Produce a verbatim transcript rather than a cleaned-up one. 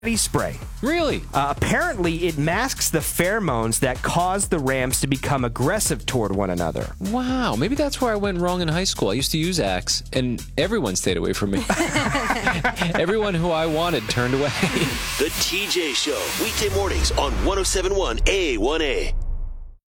spray. Really? Uh, apparently, it masks the pheromones that cause the rams to become aggressive toward one another. Wow, maybe that's where I went wrong in high school. I used to use Axe, and everyone stayed away from me. Everyone who I wanted turned away. The T J Show, weekday mornings on one oh seven point one A one A.